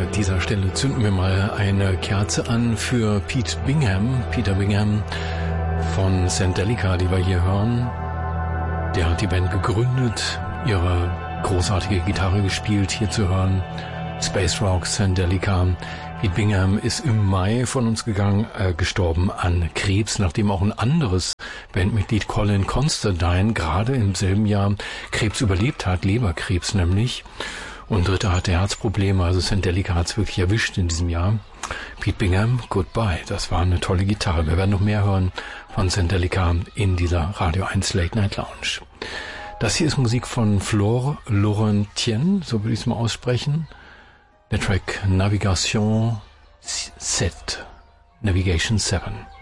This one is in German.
dieser Stelle zünden wir mal eine Kerze an für Peter Bingham von Sandelica, die wir hier hören. Der hat die Band gegründet, ihre großartige Gitarre gespielt, hier zu hören. Space Rock, Sandelica. Pete Bingham ist im Mai von uns gestorben an Krebs, nachdem auch ein anderes Bandmitglied Colin Constantine gerade im selben Jahr Krebs überlebt hat, Leberkrebs nämlich. Und dritter hatte Herzprobleme, also Sandelica hat es wirklich erwischt in diesem Jahr. Pete Bingham, goodbye. Das war eine tolle Gitarre. Wir werden noch mehr hören von Sandelica in dieser Radio 1 Late Night Lounge. Das hier ist Musik von Flore Laurentien, so würde ich es mal aussprechen. Der Track Navigation 7.